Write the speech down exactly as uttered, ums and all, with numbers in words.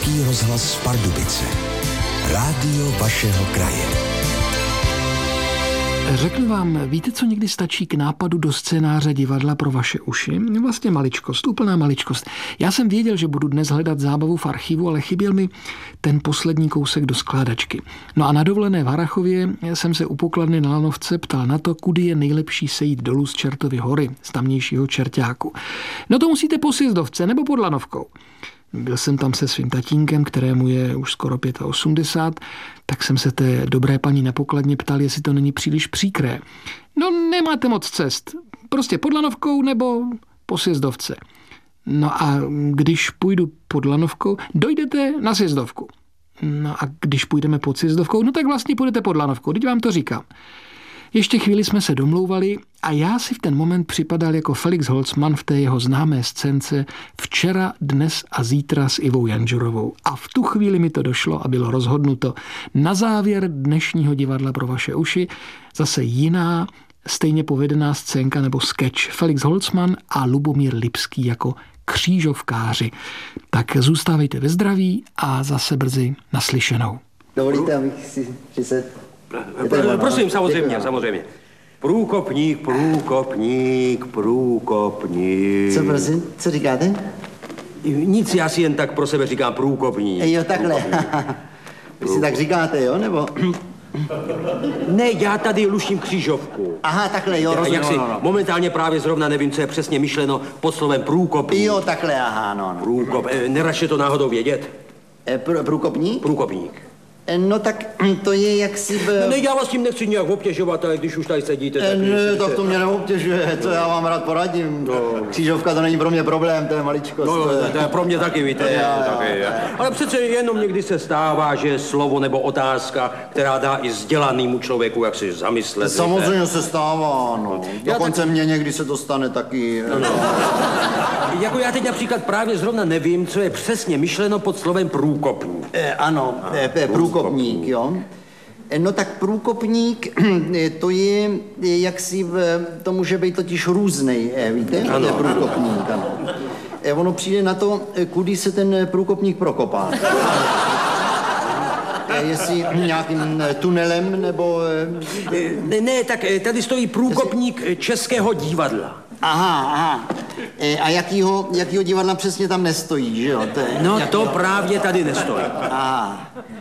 Český rozhlas Pardubice. Rádio vašeho kraje. Řeknu vám, víte, co někdy stačí k nápadu do scénáře divadla pro vaše uši? Vlastně maličkost, úplná maličkost. Já jsem věděl, že budu dnes hledat zábavu v archivu, ale chyběl mi ten poslední kousek do skládačky. No a na dovolené v Harrachově jsem se u pokladny na lanovce ptal na to, kudy je nejlepší sejít dolů z Čertovy hory, z tamnějšího Čerťáku. No to musíte po Sjezdovce nebo pod Lanovkou. Byl jsem tam se svým tatínkem, kterému je už skoro osmdesát pět, tak jsem se té dobré paní na pokladně ptal, jestli to není příliš příkré. No nemáte moc cest, prostě pod Lanovkou nebo po Sjezdovce. No a když půjdu pod Lanovkou, dojdete na Sjezdovku. No a když půjdeme pod Sjezdovkou, no tak vlastně půjdete pod Lanovkou, teď vám to říkám. Ještě chvíli jsme se domlouvali a já si v ten moment připadal jako Felix Holzmann v té jeho známé scénce Včera, dnes a zítra s Ivou Janžurovou. A v tu chvíli mi to došlo a bylo rozhodnuto. Na závěr dnešního divadla pro vaše uši zase jiná, stejně povedená scénka nebo sketch. Felix Holzmann a Lubomír Lipský jako křížovkáři. Tak zůstávejte ve zdraví a zase brzy naslyšenou. Dovolíte, abych si přised? Prosím, samozřejmě, samozřejmě. Průkopník, průkopník, průkopník. Co prosím, co říkáte? Nic, já si jen tak pro sebe říkám průkopník. Jo, takhle. Vy si tak říkáte, jo, nebo? Ne, já tady luším křížovku. Aha, takhle, jo, rozumím. Jak si no, no. momentálně právě zrovna nevím, co je přesně myšleno pod slovem průkopník. Jo, takhle, aha, no, no. Průkop, neraš je to náhodou vědět? E, pr- průkopník? Průkopník. No tak to je jaksi... B... No ne, já vás tím nechci nějak obtěžovat, ale když už tady sedíte... Tak ne, tak to mě neobtěžuje, to já vám rád poradím. No. Křížovka to není pro mě problém, to je maličkost. No, to je, to je pro mě taky, víte. Já, taky, já. Ale přece jenom někdy se stává, že slovo nebo otázka, která dá i vzdělanému člověku, jak si zamyslet. Samozřejmě víte? Se stává, no. Já Dokonce tak... mě někdy se to stane taky. No, no. Jako já teď například právě zrovna nevím, co je přesně myšleno pod slovem průkopník. E, ano, e, e, průkopník, jo. E, no tak průkopník, e, to je, e, jaksi, v, to může být totiž různej, e, víte? Ano, to je průkopník, ano. E, ono přijde na to, kudy se ten průkopník prokopá. E, jestli nějakým tunelem, nebo... E, ne, ne, tak tady stojí průkopník jestli... Českého divadla. Aha, aha. E, a jakýho, jakýho divadla přesně tam nestojí, že jo? To je, no jakýho... to právě tady nestojí. Aha.